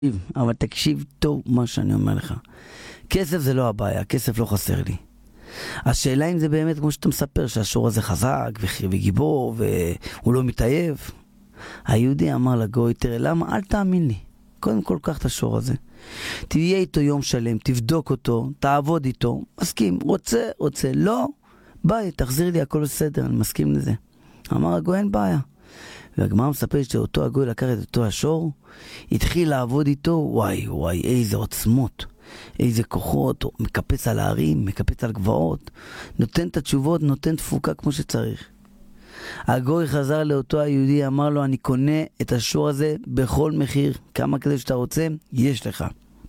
אבל תקשיב טוב מה שאני אומר לך. כסף זה לא הבעיה, כסף לא חסר לי. השאלה אם זה באמת כמו שאתה מספר, שהשור הזה חזק וגיבור והוא לא מתעייף. היהודי אמר לגוי, תראה, למה? אל תאמין לי. קודם כל קח את השור הזה. תהיה איתו יום שלם, תבדוק אותו, תעבוד איתו. מסכים, רוצה, לא. ביי, תחזיר לי, הכל בסדר, אני מסכים לזה. אמר הגוי, אין בעיה. והגמרא מספרת שאותו הגוי לקח את אותו השור, התחיל לעבוד איתו, וואי, איזה עוצמות, איזה כוחות, מקפץ על הערים, מקפץ על גבעות, נותן את התשובות, נותן תפוקה כמו שצריך. הגוי חזר לאותו היהודי, אמר לו, אני קונה את השור הזה בכל מחיר, כמה כזה שאתה רוצה, יש לך.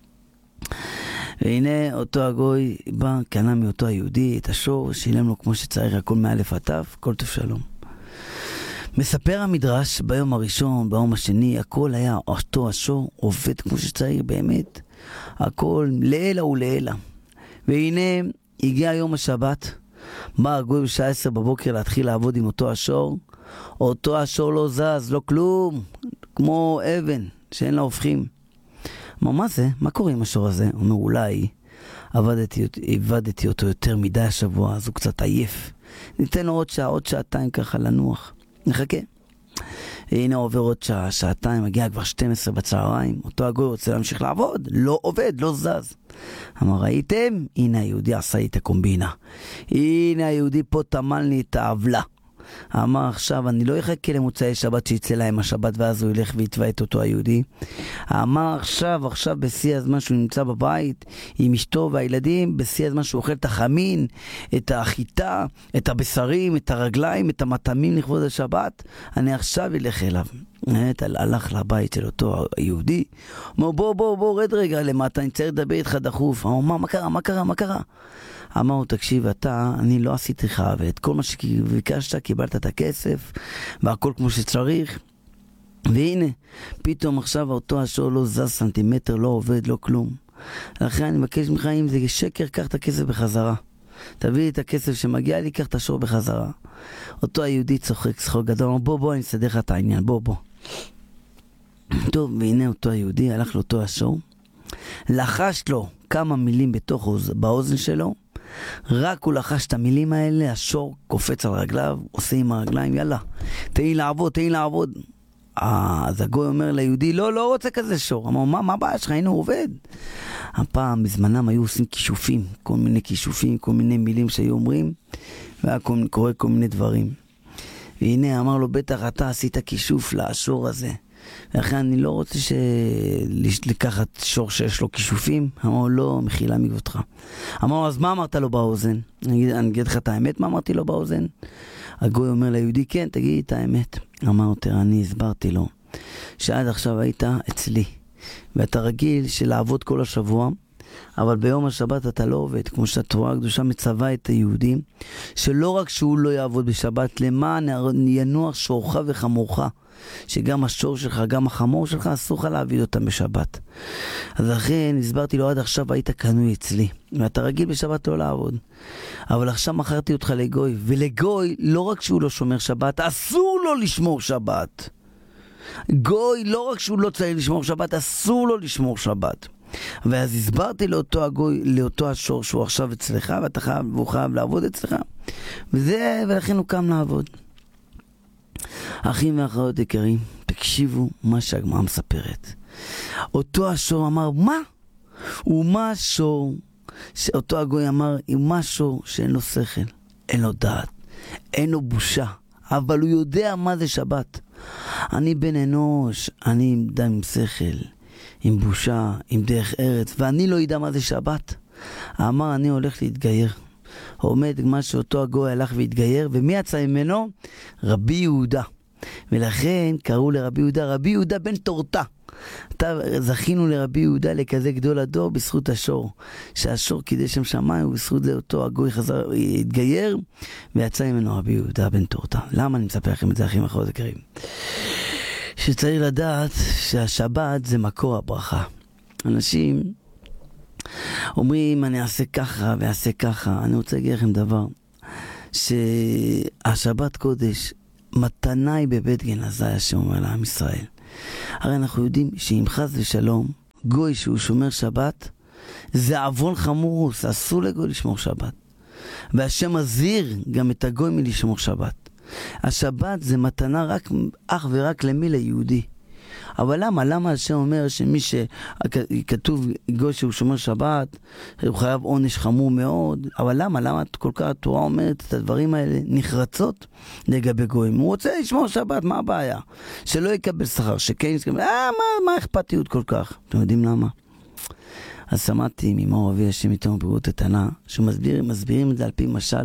והנה אותו הגוי בא, קנה מאותו היהודי את השור, שילם לו כמו שצריך, הכל מאלף עד תו, כל טוב שלום. מספר המדרש, ביום הראשון, ביום השני, הכל היה אותו השור, עובד כמו שצריך באמת, הכל לעילה ולעילה. והנה הגיע יום השבת, בא הגוי בשעה 10 בבוקר להתחיל לעבוד עם אותו השור, אותו השור לא זז, לא כלום, כמו אבן שאין לה הופכים. אמר, מה זה? מה קורה עם השור הזה? הוא אומר, אולי עבדתי אותו יותר מדי השבוע, אז הוא קצת עייף. ניתן לו עוד שעה, עוד שעתיים ככה לנוח. נחכה. הנה עובר עוד שעה, שעתיים, מגיע כבר 12 בצהריים, אותו הגוי רוצה להמשיך לעבוד, לא עובד, לא זז. אמר, ראיתם? הנה היהודי עשה לי את הקומבינה. הנה היהודי פה תמן לי את העוולה. אמר, עכשיו אני לא אחכה למוצאי שבת שיצא להם השבת ואז הוא ילך ויתבע את אותו היהודי. אמר, עכשיו בשיא הזמן שהוא נמצא בבית עם אשתו והילדים, בשיא הזמן שהוא אוכל את החמין, את החיטה, את הבשרים, את הרגליים, את המטעמים לכבוד השבת, אני עכשיו אלך אליו. הלך לבית של אותו היהודי, אמר, בוא רד רגע למטה, אני צריך לדבר איתך דחוף. אמר, מה קרה? אמר, תקשיב, אני לא עשיתי לך, ואת כל מה שביקשת, קיבלת את הכסף, והכל כמו שצריך. והנה, פתאום עכשיו אותו השור לא זז סנטימטר, לא עובד, לא כלום. לכן אני מבקש ממך, אם זה שקר, קח את הכסף בחזרה. תביא את הכסף שמגיע לי, קח את השור בחזרה. אותו היהודי צחוק גדול, אמר, בוא, אני אסדר לך את העניין, בוא. טוב, והנה אותו היהודי הלך לאותו השור, לחש לו כמה מילים באוזן שלו, רק הוא לחש את המילים האלה, השור קופץ על רגליו, עושה עם הרגליים, יאללה, תן לי לעבוד. אז הגוי אומר ליהודי, לא רוצה כזה שור. אמר, מה הבעיה שלך? הנה הוא עובד. הפעם בזמנם היו עושים כישופים, כל מיני כישופים, כל מיני מילים שהיו אומרים, והיה קורה כל מיני דברים. והנה אמר לו, בטח אתה עשית כישוף לשור הזה. ולכן אני לא רוצה לקחת שור שיש לו כישופים. אמר, לא, מחילה מכבודך. אמר, אז מה אמרת לו באוזן? אני אגיד לך את האמת, מה אמרתי לו באוזן? הגוי אומר ליהודי, כן, תגיד את האמת. אמר, אני הסברתי לו שעד עכשיו היית אצלי, ואתה רגיל לעבוד כל השבוע, אבל ביום השבת אתה לא עובד, כמו שהתורה הקדושה מצווה את היהודים, שלא רק שהוא לא יעבוד בשבת, למען ינוח שורך וחמורך, שגם השור שלך, גם החמור שלך, אסור לך להעביד אותם בשבת. אז לכן הסברתי לו, עד עכשיו היית קנוי אצלי, ואתה רגיל בשבת לא לעבוד. אבל עכשיו מכרתי אותך לגוי, ולגוי, לא רק שהוא לא שומר שבת, אסור לו לשמור שבת. גוי, לא רק שהוא לא צריך לשמור שבת, אסור לו לשמור שבת. ואז הסברתי לאותו הגוי, לאותו השור שהוא עכשיו אצלך, והוא חייב לעבוד אצלך, ולכן הוא קם לעבוד. אחים ואחיות יקרים, תקשיבו מה שהגמרא מספרת. אותו השור אמר, מה? ומה השור? אותו הגוי אמר, מה השור שאין לו שכל, אין לו דעת, אין לו בושה, אבל הוא יודע מה זה שבת. אני בן אנוש, אני עם דם עם שכל, עם בושה, עם דרך ארץ, ואני לא יודע מה זה שבת. אמר, אני הולך להתגייר. עומד מה שאותו הגוי הלך והתגייר, ומי יצא ממנו? רבי יהודה. ולכן קראו לרבי יהודה, רבי יהודה בן תורתה. זכינו לרבי יהודה לכזה גדול הדור בזכות השור. שהשור קידש שם שמיים, ובזכות זה אותו הגוי חזר, התגייר, ויצא ממנו רבי יהודה בן תורתה. למה אני מספר לכם את זה, אחים ואחיות יקרים? שצריך לדעת שהשבת זה מקור הברכה. אנשים אומרים, אני אעשה ככה ואעשה ככה. אני רוצה להגיד לכם דבר, שהשבת קודש, מתנה היא בבית גנזי, שאומר לעם ישראל. הרי אנחנו יודעים שאם חס ושלום גוי שהוא שומר שבת, זה עוון חמור, אסור לגוי לשמור שבת. והשם מזהיר גם את הגוי מלשמור שבת. השבת זה מתנה אך ורק למי? ליהודי. אבל למה השם אומר שמי שכתוב גוי שהוא שומר שבת, הוא חייב עונש חמור מאוד? אבל למה כל כך התורה אומרת את הדברים האלה נחרצות לגבי גויים? הוא רוצה לשמור שבת, מה הבעיה? שלא יקבל שכר, שכן יקבל, מה אכפתיות כל כך? אתם יודעים למה? אז שמעתי ממור אבי השם איתנו בריאות איתנה, שמסבירים את זה על פי משל,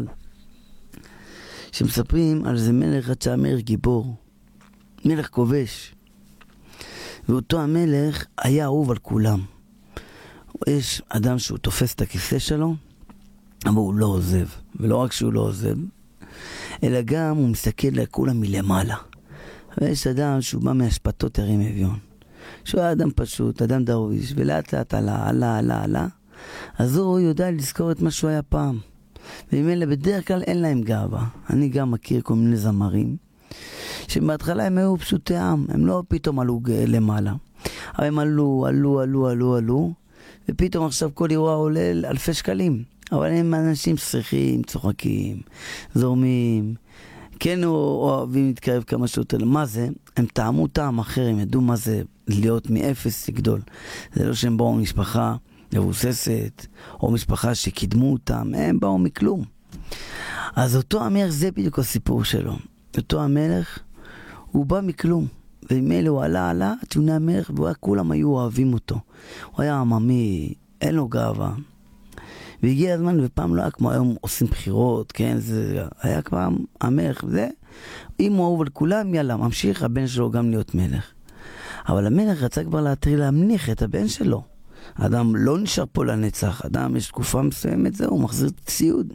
שמספרים על זה מלך עד שהמלך גיבור, מלך כובש, ואותו המלך היה אהוב על כולם. יש אדם שהוא תופס את הכיסא שלו, אבל הוא לא עוזב. ולא רק שהוא לא עוזב, אלא גם הוא מסתכל לכולם מלמעלה. ויש אדם שהוא בא מהשפטות הרים אביון. שהוא היה אדם פשוט, אדם דרוויש, ולאט לאט עלה. אז הוא יודע לזכור את מה שהוא היה פעם. ועם אלה בדרך כלל אין להם גאווה. אני גם מכיר כל מיני זמרים, שבהתחלה הם היו פשוטי עם, הם לא פתאום עלו למעלה. אבל הם עלו, ופתאום עכשיו כל אירוע עולה אלפי שקלים. אבל הם אנשים צריכים, צוחקים, זורמים, כן אוהבים להתקרב כמה שיותר. מה זה? הם טעמו טעם אחר, הם ידעו מה זה להיות מאפס לגדול. זה לא שהם באו משפחה מבוססת, או משפחה שקידמו אותם, הם באו מכלום. אז אותו המלך זה בדיוק הסיפור שלו. אותו המלך, הוא בא מכלום. ומילא הוא עלה, טיעוני המלך, וכולם היו אוהבים אותו. הוא היה עממי, אין לו גאווה. והגיע הזמן, ופעם לא היה כמו היום עושים בחירות, כן, זה היה כבר המלך, וזה, אם הוא אהוב על כולם, יאללה, ממשיך הבן שלו גם להיות מלך. אבל המלך רצה כבר להתחיל להמליך את הבן שלו. האדם לא נשאר פה לנצח, אדם יש תקופה מסוימת, זהו, הוא מחזיר ציוד.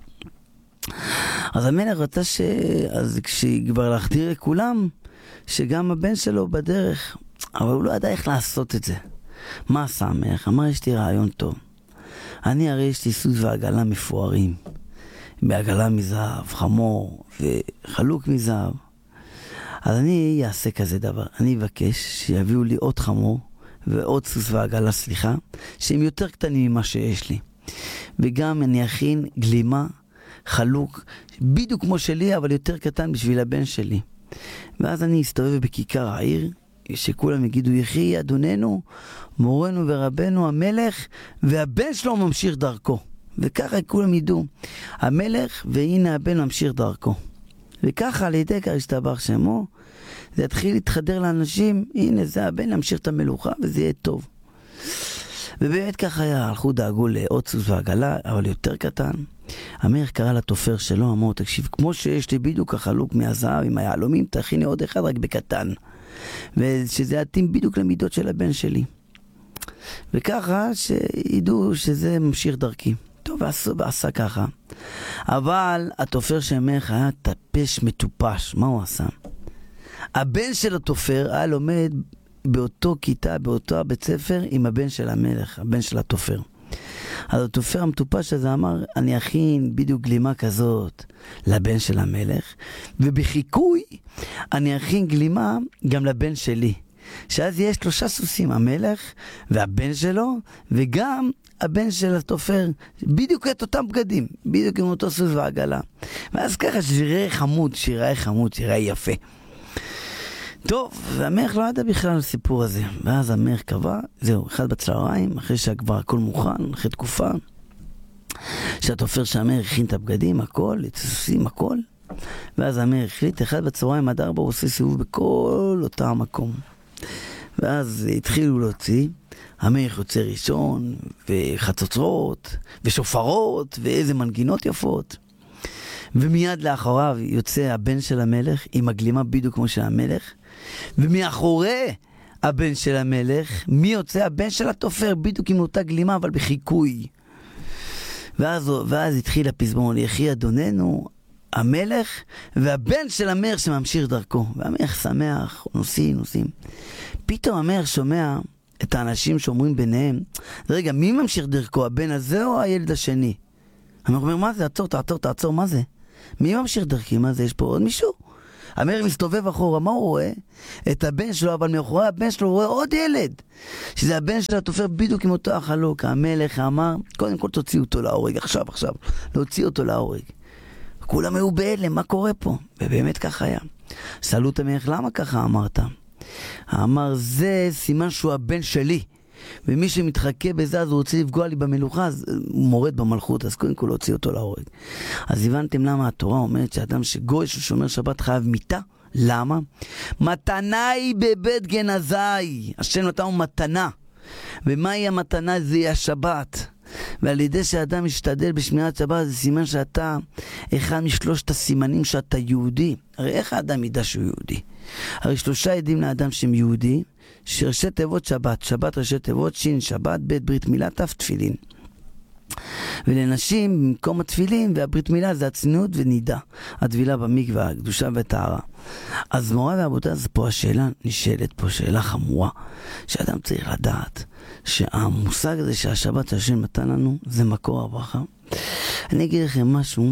אז המלך רצה אז כשכבר להחדיר לכולם, שגם הבן שלו בדרך, אבל הוא לא ידע איך לעשות את זה. מה עשה המלך? אמר, יש לי רעיון טוב. אני הרי יש לי סוס ועגלה מפוארים, בעגלה מזהב, חמור וחלוק מזהב. אז אני אעשה כזה דבר, אני אבקש שיביאו לי עוד חמור ועוד סוס ועגלה, שהם יותר קטנים ממה שיש לי. וגם אני אכין גלימה, חלוק, בדיוק כמו שלי, אבל יותר קטן בשביל הבן שלי. ואז אני אסתובב בכיכר העיר, שכולם יגידו, יחי אדוננו, מורנו ורבנו המלך, והבן שלו ממשיך דרכו. וככה כולם ידעו, המלך והנה הבן ממשיך דרכו. וככה על ידי כך ישתבח שמו, זה יתחיל להתחדר לאנשים, הנה זה הבן, להמשיך את המלוכה וזה יהיה טוב. ובאמת ככה היה, הלכו דאגו לעוד סוס ועגלה, אבל יותר קטן. המלך קרא לתופר שלו, אמר, תקשיב, כמו שיש לי בדיוק החלוק מהזהב עם היהלומים, תכיני עוד אחד רק בקטן. ושזה יתאים בדיוק למידות של הבן שלי. וככה שידעו שזה ממשיך דרכי. טוב, ועשה ככה. אבל התופר של המלך היה טפש מטופש. מה הוא עשה? הבן של התופר היה לומד באותו כיתה, באותו בית ספר עם הבן של המלך, הבן של התופר. אז התופר המטופש הזה אמר, אני אכין בדיוק גלימה כזאת לבן של המלך, ובחיקוי אני אכין גלימה גם לבן שלי. שאז יש 3 סוסים, המלך והבן שלו, וגם הבן של התופר, בדיוק את אותם בגדים, בדיוק עם אותו סוס ועגלה. ואז ככה שיראה חמוד, שיראה יפה. טוב, והמלך לא ידע בכלל על הסיפור הזה. ואז המלך קבע, זהו, אחד בצהריים, אחרי שכבר הכל מוכן, אחרי תקופה, שהתופר שהמלך הכין את הבגדים, הכל, את הסוסים, הכל. ואז המלך החליט, אחד בצהריים עד 4, הוא עושה סיבוב בכל אותה המקום. ואז התחילו להוציא, המלך יוצא ראשון, וחצוצרות, ושופרות, ואיזה מנגינות יפות. ומיד לאחוריו יוצא הבן של המלך, עם הגלימה בדיוק כמו של המלך, ומאחורי הבן של המלך, מי יוצא? הבן של התופר, בדיוק עם אותה גלימה, אבל בחיקוי. ואז התחיל הפזמון, יחי אדוננו, המלך, והבן של המלך שממשיך דרכו. והמלך שמח, נוסעים. פתאום המלך שומע את האנשים שאומרים ביניהם, רגע, מי ממשיך דרכו? הבן הזה או הילד השני? המלך אומר, מה זה? תעצור, מה זה? מי ממשיך דרכי? מה זה? יש פה עוד מישהו? המלך מסתובב אחורה, מה הוא רואה? את הבן שלו, אבל מאחורי הבן שלו הוא רואה עוד ילד, שזה הבן שלו תופר בדיוק עם אותו החלוק. המלך אמר, קודם כל תוציא אותו להורג, עכשיו, להוציא אותו להורג. כולם היו בהלם, מה קורה פה? ובאמת ככה היה. שאלו את המלך, למה ככה אמרת? אמר, זה סימן שהוא הבן שלי, ומי שמתחכה בזה אז הוא רוצה לפגוע לי במלוכה, אז הוא מורד במלכות, אז קודם כל להוציא אותו להורג. אז הבנתם למה התורה אומרת שאדם שגוי ששומר שבת חייב מיתה? למה? מתנה היא בבית גנזי, השם נתנו מתנה, ומהי המתנה? זה היא השבת. ועל ידי שאדם משתדל בשמירת שבת, זה סימן שאתה אחד משלושת הסימנים שאתה יהודי. הרי איך האדם ידע שהוא יהודי? הרי 3 עדים לאדם שהם יהודי, שראשי תיבות שבת, שבת ראשי תיבות, שין שבת, בית ברית מילה, תף תפילין. ולנשים במקום התפילין והברית מילה זה הצניעות ונידה, הטבילה במקווה, הקדושה והטהרה. אז מורה ועבודה, אז פה השאלה נשאלת, פה שאלה חמורה, שאדם צריך לדעת שהמושג הזה שהשבת שהשם נתן לנו זה מקור הברכה. אני אגיד לכם משהו,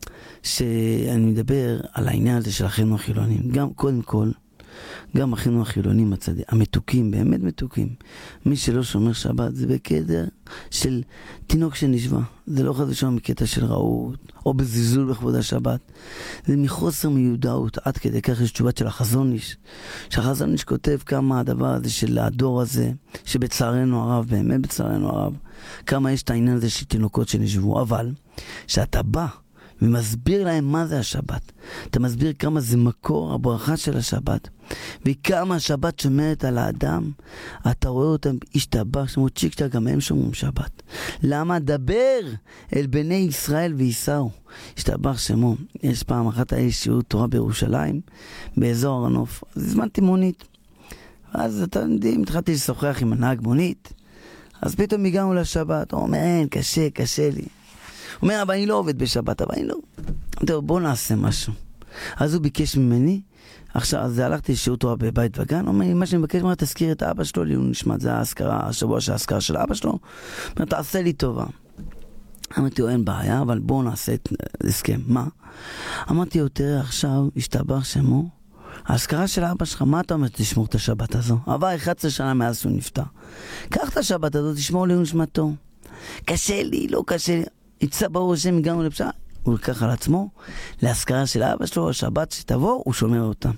שאני מדבר על העניין הזה של אחינו החילונים. גם קודם כל, גם אחינו החילונים המתוקים, באמת מתוקים, מי שלא שומר שבת זה בקדר של תינוק שנשבע. זה לא חד ושם מקטע של רעות או בזלזול בכבוד השבת, זה מחוסר מיודעות. עד כדי כך יש תשובת של החזון איש, שהחזון איש כותב כמה הדבר הזה של הדור הזה, שבצערנו הרב, באמת בצערנו הרב, כמה יש את העניין הזה של תינוקות שנשבו. אבל שאתה בא ומסביר להם מה זה השבת, אתה מסביר כמה זה מקור הברכה של השבת, וכמה השבת שומרת על האדם, אתה רואה אותם השתבח, שמות צ'יקצ'ה, גם הם שומרים שבת. למה? דבר אל בני ישראל ויסעו, השתבח שמו. יש פעם אחת היה שיעור תורה בירושלים, באזור הר הנוף, אז הזמנתי מונית, אז אתה יודעים, התחלתי לשוחח עם הנהג מונית, אז פתאום הגענו לשבת, הוא אומר, אין, קשה לי. הוא אומר, אבל אני לא עובד בשבת, אבל אני לא. אמרתי, בוא נעשה משהו. אז הוא ביקש ממני, עכשיו, אז הלכתי לשיעור תורה בבית וגן, הוא אומר לי, מה שאני מבקש, אומר, תזכיר את האבא שלו, לי הוא נשמע, זה ההזכרה, השבוע של ההזכרה של האבא שלו, אומר, תעשה לי טובה. אמרתי, אין בעיה, אבל בואו נעשה את הסכם. מה? אמרתי, תראה, עכשיו השתבח שמו, ההזכרה של האבא שלך, מה אתה אומר תשמור את השבת הזו? עבר 11 שנה מאז שהוא נפטר. קח את השבת הזו, תשמור לי ונשמתו. קשה לי, לא קשה לי. יצא ברור השם, הגענו לפשעה. הוא לקח על עצמו, להזכרה של האבא שלו, השבת שתבוא, הוא שומר אותה.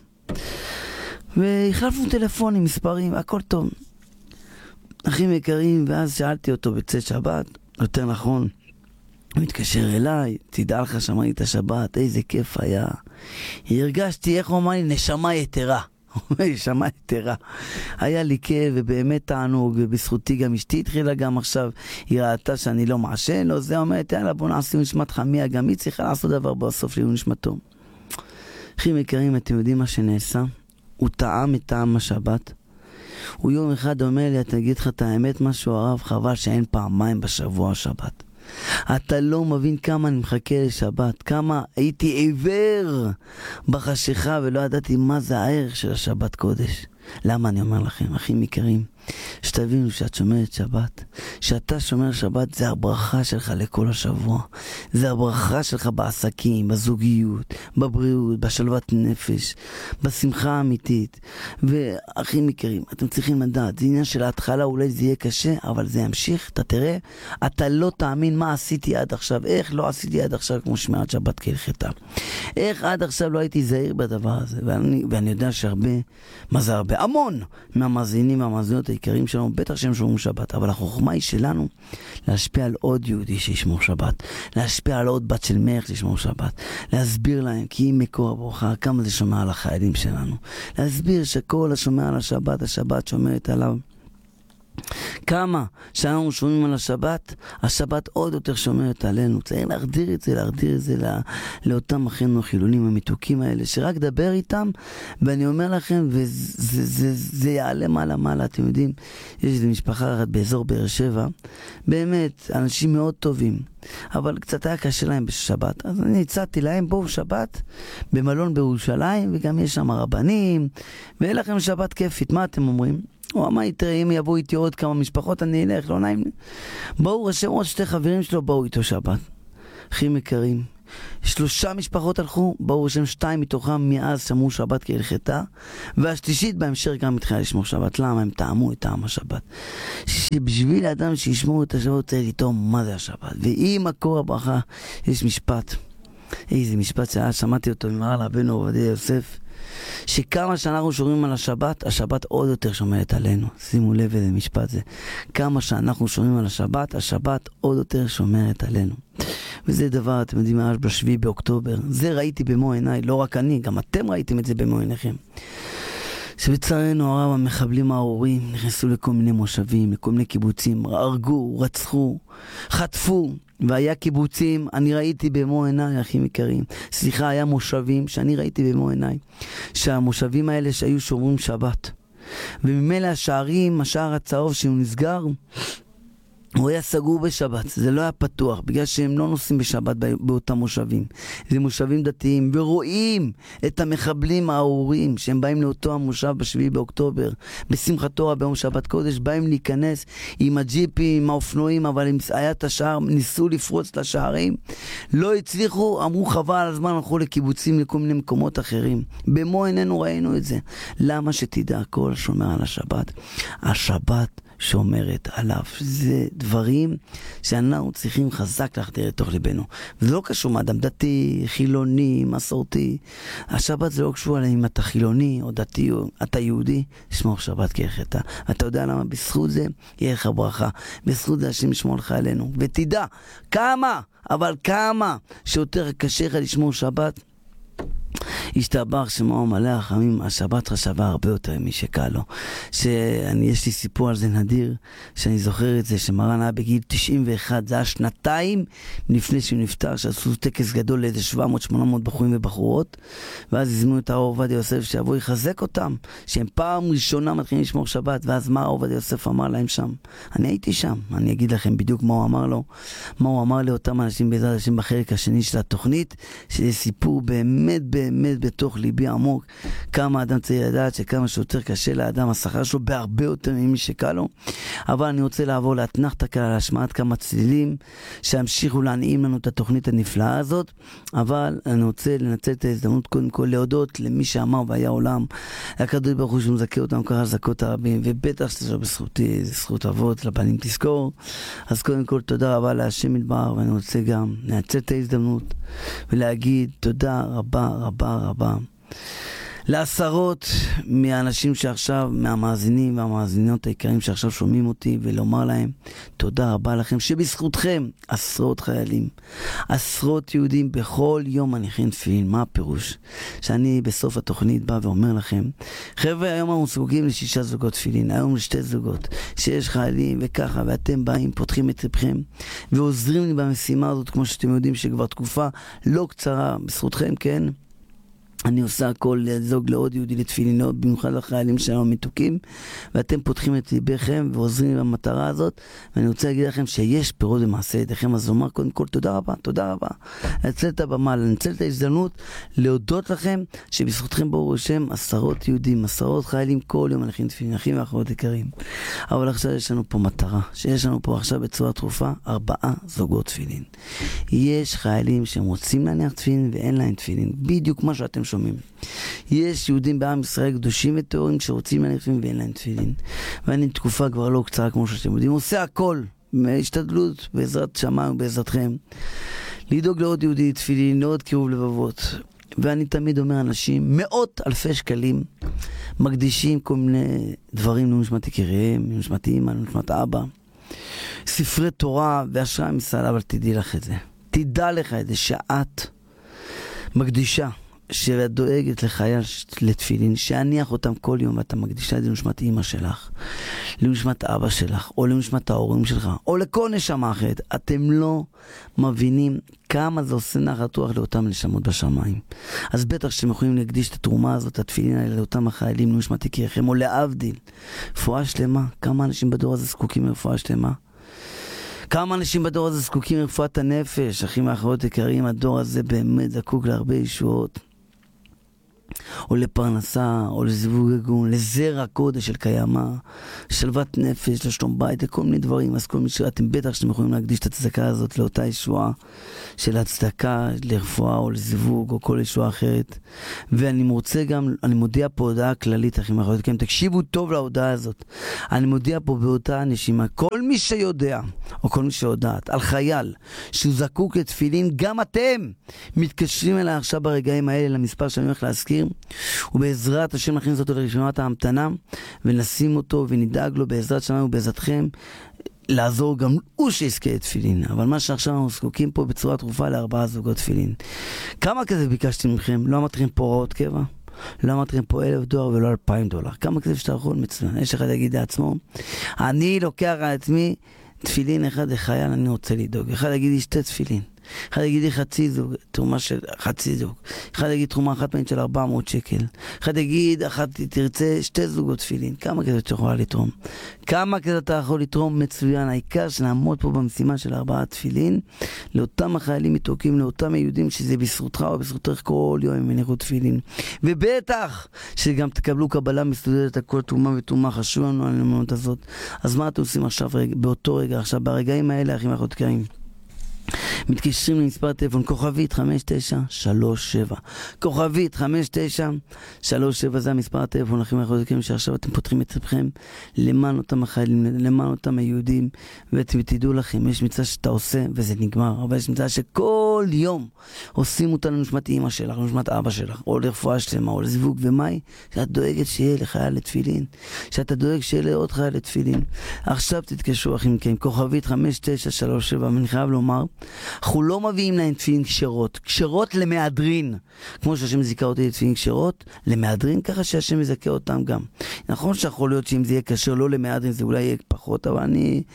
והחלפנו טלפונים, מספרים, הכל טוב. אחים יקרים, ואז שאלתי אותו בצאת שבת, יותר נכון, הוא מתקשר אליי, תדע לך שמעתי את השבת, איזה כיף היה. הרגשתי, איך הוא אמר לי, נשמה יתרה. נשמה יתרה. היה לי כיף ובאמת תענוג, ובזכותי גם אשתי התחילה גם עכשיו, היא ראתה שאני לא מעשן, לא זה, אומרת, יאללה בוא נעשה נשמת חמיה, גם היא צריכה לעשות דבר בסוף לי נשמתו. אחים יקרים, אתם יודעים מה שנעשה? הוא טעם את טעם השבת. הוא יום אחד אומר לי, אתה תגיד לך את האמת משהו הרב, חבל שאין פעמיים בשבוע שבת. אתה לא מבין כמה אני מחכה לשבת, כמה הייתי עיוור בחשיכה ולא ידעתי מה זה הערך של השבת קודש. למה אני אומר לכם, אחים יקרים, שתבינו שאת שומרת שבת, שאתה שומר שבת, זה הברכה שלך לכל השבוע, זה הברכה שלך בעסקים, בזוגיות, בבריאות, בשלוות נפש, בשמחה האמיתית. ואחים יקרים, אתם צריכים לדעת, זה עניין של ההתחלה, אולי זה יהיה קשה, אבל זה ימשיך, אתה תראה, אתה לא תאמין מה עשיתי עד עכשיו, איך לא עשיתי עד עכשיו כמו שמירת שבת כהלכתה, איך עד עכשיו לא הייתי זהיר בדבר הזה. ואני יודע שהרבה, מה זה הרבה? המון מהמאזינים והמאזינות העיקריים שלנו, בטח שהם שומרים שבת, אבל החוכמה היא שלנו להשפיע על עוד יהודי שישמור שבת, להשפיע על עוד בת של מלך שישמור שבת, להסביר להם כי היא מקור הברכה, כמה זה שומר על החיילים שלנו, להסביר שכל השומר על השבת, השבת שומרת עליו. כמה שאנחנו שומעים על השבת, השבת עוד יותר שומרת עלינו. צריך להחדיר את זה לאותם אחינו החילונים המתוקים האלה, שרק דבר איתם, ואני אומר לכם, וזה יעלה מעלה. אתם יודעים, יש איזו משפחה אחת באזור באר שבע, באמת, אנשים מאוד טובים, אבל קצת היה קשה להם בשבת, אז אני הצעתי להם, בואו שבת במלון בירושלים, וגם יש שם רבנים, ואין לכם שבת כיפית, מה אתם אומרים? הוא אמר, תראה, אם יבואו איתי עוד כמה משפחות, אני אלך, לא נעים לי. בואו, רשם עוד 2 חברים שלו, באו איתו שבת. אחים יקרים, 3 משפחות הלכו, ברוך השם 2 מתוכם מאז שמרו שבת כהלכתה, והשלישית בהמשך גם התחילה לשמור שבת. למה? הם טעמו את טעם השבת. שבשביל האדם שישמור את השבת צריך לטעום מה זה השבת. ואם מקור הברכה, יש משפט, איזה משפט שמעתי אותו ממרן רבנו עובדיה יוסף, שכמה שאנחנו שומרים על השבת, השבת עוד יותר שומרת עלינו. שימו לב איזה משפט זה. כמה שאנחנו שומרים על השבת, השבת עוד יותר שומרת עלינו. וזה דבר, אתם יודעים, ממש ב7 באוקטובר. זה ראיתי במו עיניי, לא רק אני, גם אתם ראיתם את זה במו עיניכם. שבצערנו הרב המחבלים הארורים נכנסו לכל מיני מושבים, לכל מיני קיבוצים, הרגו, רצחו, חטפו, והיה קיבוצים, אני ראיתי במו עיניי, אחים יקרים. סליחה, היה מושבים שאני ראיתי במו עיניי. שהמושבים האלה שהיו שומרים שבת. וממילא השערים, השער הצהוב שהוא נסגר, הוא היה סגור בשבת, זה לא היה פתוח, בגלל שהם לא נוסעים בשבת באותם מושבים. זה מושבים דתיים, ורואים את המחבלים הארורים, שהם באים לאותו המושב ב7 באוקטובר, בשמחת תורה ביום שבת קודש, באים להיכנס עם הג'יפים, עם האופנועים, אבל היה את השער, ניסו לפרוץ לשערים, לא הצליחו, אמרו חבל על הזמן, הלכו לקיבוצים, לכל מיני מקומות אחרים. במו עינינו ראינו את זה. למה? שתדע, הכל שומר על השבת. השבת שומרת עליו. זה דברים שאנחנו צריכים חזק להחדיר לתוך ליבנו. וזה לא קשור מאדם דתי, חילוני, מסורתי. השבת זה לא קשור עליהם אם אתה חילוני או דתי או אתה יהודי, שמור שבת כהלכתה. אתה יודע למה? בזכות זה יהיה לך ברכה. בזכות זה השם ישמור לך עלינו. ותדע כמה, אבל כמה שיותר קשה לך לשמור שבת, השתבח שמו מלא החמים, השבת חשבה הרבה יותר מי שקל לו. יש לי סיפור על זה נדיר, שאני זוכר את זה, שמרן היה בגיל 91, זה היה 2 לפני שהוא נפטר, שעשו טקס גדול לאיזה 700-800 בחורים ובחורות, ואז הזמינו את הרב עובדיה יוסף שיבוא יחזק אותם, שהם פעם ראשונה מתחילים לשמור שבת, ואז מה הרב עובדיה יוסף אמר להם שם? אני הייתי שם, אני אגיד לכם בדיוק מה הוא אמר לו, מה הוא אמר לאותם אנשים בעזרת השם בחלק השני של התוכנית, שזה סיפור באמת בתוך ליבי עמוק, כמה אדם צריך לדעת שכמה שיותר קשה לאדם, השכר שלו בהרבה יותר ממי שקל לו. אבל אני רוצה לעבור לאתנחתא כאן על השמעת כמה צלילים שהמשיכו להנעים לנו את התוכנית הנפלאה הזאת, אבל אני רוצה לנצל את ההזדמנות קודם כל להודות למי שאמר והיה עולם, הקדוש ברוך הוא שמזכה אותם ככה זכות הרבים, ובטח שזה בזכותי, זה זכות אבות לבנים תזכור. אז קודם כל תודה רבה להשם יתברך, ואני רוצה גם לנצל את ההזדמנות ולהגיד תודה רבה רבה רבה לעשרות מהאנשים שעכשיו, מהמאזינים והמאזינות העיקריים שעכשיו שומעים אותי, ולומר להם תודה רבה לכם שבזכותכם עשרות חיילים, עשרות יהודים בכל יום מניחים תפילין. מה הפירוש? שאני בסוף התוכנית בא ואומר לכם, חבר'ה, היום אנחנו זקוקים ל6 זוגות תפילין, היום ל2 זוגות, שיש חיילים וככה, ואתם באים, פותחים את לבכם ועוזרים לי במשימה הזאת, כמו שאתם יודעים שכבר תקופה לא קצרה, בזכותכם, כן? אני עושה הכל לזוג לעוד יהודי לתפילינות, במיוחד לחיילים שלנו מתוקים, ואתם פותחים את ליבכם ועוזרים במטרה הזאת, ואני רוצה להגיד לכם שיש פירות במעשה ידיכם. אז אומר קודם כל תודה רבה, תודה רבה. לנצל את הבמה, לנצל את ההזדמנות, להודות לכם שבזכותכם ברוך השם עשרות יהודים, עשרות חיילים כל יום מניחים תפילין, אחים ואחרות יקרים. אבל עכשיו יש לנו פה מטרה, שיש לנו פה עכשיו בצורה תרופה 4 זוגות תפילין. יש חיילים שהם רוצים להניח תפילין ואין להם תפילין, בדיוק מה שאתם שומעים. יש יהודים בעם ישראל קדושים וטהורים שרוצים להניח תפילין ואין להם תפילין. ואני תקופה כבר לא קצרה כמו שאתם יודעים, עושה הכל מהשתדלות בעזרת שמיים ובעזרתכם לדאוג לעוד יהודי תפילין, לעוד קירוב לבבות. ואני תמיד אומר, אנשים 100,000 שקלים מקדישים כל מיני דברים לנשמת יקיריהם, לנשמת אמא, לנשמת אבא, ספרי תורה והשראה מסל. אבל תדעי לך את זה, תדע לך את זה, שאת מקדישה, שאת דואגת לחייל לתפילין, שעניח אותם כל יום, ואתה מקדישה את זה לנשמת אמא שלך, לנשמת אבא שלך, או לנשמת ההורים שלך, או לכל נשמה אחרת. אתם לא מבינים כמה זה עושה נחת רוח לאותם נשמות בשמיים. אז בטח שאתם יכולים להקדיש את התרומה הזאת, התפילין האלה, לאותם החיילים, לנשמת יקיריכם, או להבדיל רפואה שלמה. כמה אנשים בדור הזה זקוקים לרפואה שלמה? כמה אנשים בדור הזה זקוקים לרפואת הנפש? אחים ואחרות יקרים, הדור הזה באמת זקוק להרבה ישועות. או לפרנסה, או לזיווג ארגון, לזרע קודש של קיימה, שלוות נפש, לשלום בית, לכל מיני דברים. אז כל מי שאתם בטח שאתם יכולים להקדיש את הצדקה הזאת לאותה ישועה של הצדקה, לרפואה או לזיווג או כל ישועה אחרת. ואני רוצה גם, אני מודיע פה הודעה כללית, אחים ואחיות, תקשיבו טוב להודעה הזאת. אני מודיע פה באותה נשימה, כל מי שיודע, או כל מי שיודעת, על חייל שהוא זקוק לתפילין, גם אתם מתקשרים אליי עכשיו ברגעים האלה למספר שאני הולך להזכיר, ובעזרת השם נכניס אותו לרשימת ההמתנה, ונשים אותו ונדאג לו בעזרת שמיים ובעזרתכם, לעזור גם הוא שיזכה לתפילין. אבל מה שעכשיו אנחנו זקוקים פה בצורה תרופה ל4 זוגות תפילין. כמה כזה ביקשתי מכם? לא אמרתי לכם פה הוראות קבע? לא אמרתי לכם פה $1,000 ולא $2,000. כמה כזה שאתה יכול? מצוין. יש אחד להגיד לעצמו, אני לוקח על עצמי תפילין אחד לחייל, אני רוצה לדאוג. אחד להגיד לי 2 תפילין. אחד יגיד לי חצי זוג, תרומה של חצי זוג. אחד יגיד תרומה אחת פעמים של 400 שקל. אחד יגיד, תרצה 2 זוגות תפילין. כמה כזה אתה יכול לתרום? כמה כזה אתה יכול לתרום? מצוין. העיקר שנעמוד פה במשימה של 4 תפילין, לאותם החיילים מתוקים, לאותם היהודים שזה בזכותך או בזכותך כל יום הם יניחו תפילין. ובטח שגם תקבלו קבלה מסודרת על כל תרומה ותרומה. חשוב לנו על הנאמנות הזאת. אז מה אתם עושים עכשיו, באותו רגע, עכשיו, ברגעים האלה, אחים ואחיות יקרים? מתקשרים למספר טלפון כוכבית 5937. כוכבית 5937 זה המספר הטלפון לכם החוזקים שעכשיו אתם פותחים את לבכם למען אותם החיילים, למען אותם היהודים, ותדעו לכם, יש מצווה שאתה עושה וזה נגמר, אבל יש מצווה שכל יום עושים אותה לנשמת אמא שלך, לנשמת אבא שלך, או לרפואה שלמה, או לזיווג, ומאי? שאת דואגת שיהיה לחייל לתפילין, שאתה דואג שיהיה לעוד חייל לתפילין. עכשיו תתקשרו אחים מכם, כוכבית 5937. אני חייב לומר, אנחנו לא מביאים להם תפילין כשרות, כשרות למהדרין, כמו שהשם זיכה אותי לתפילין כשרות למהדרין, ככה שהשם יזכה אותם גם. נכון שיכול להיות שאם זה יהיה כשר לא למהדרין זה אולי יהיה פחות, אבל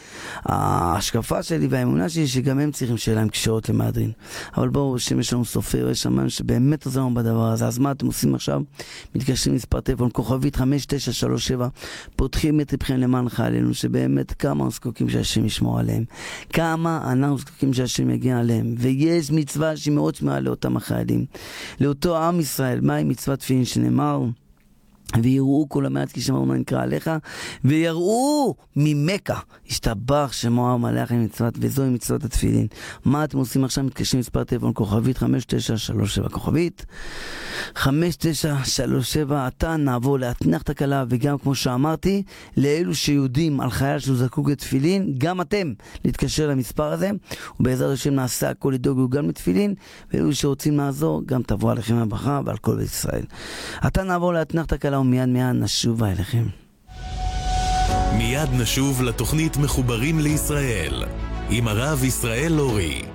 ההשקפה שלי והאמונה שלי שגם הם צריכים שיהיה להם כשרות למהדרין. אבל בואו, השם יש לנו סופר, יש שם שבאמת עוזר לנו בדבר הזה. אז מה אתם עושים עכשיו? מתקשרים מספר טלפון כוכבית 5937, פותחים את לבכם למען חיילינו, שבאמת כמה זקוקים שהשם ישמור עליהם, כמה אנחנו זקוקים שהשם יגיע עליהם, ויש מצווה שהיא מאוד שמעה לאותם החיילים, לאותו עם ישראל. מהי מצוות תפילין שנאמר? ויראו כל המעט כי שם אומה נקרא עליך, ויראו ממכה השתבח שמו המלאך עם מצוות, וזוהי מצוות התפילין. מה אתם עושים עכשיו? מתקשרים מספר טלפון כוכבית 5937, כוכבית 5937. אתה נעבור להתנח את הקלה, וגם כמו שאמרתי, לאלו שיודעים על חייל שהוא זקוק לתפילין, גם אתם להתקשר למספר הזה, ובעזרת השם נעשה הכל לדאוג גם לתפילין, ואלו שרוצים לעזור, גם תבוא עליכם הברכה ועל כל בית ישראל. אתה נעבור להתנח את הקלה, ומיד נשוב אליכם. מיד נשוב לתוכנית מחוברים לישראל עם הרב ישראל לורי.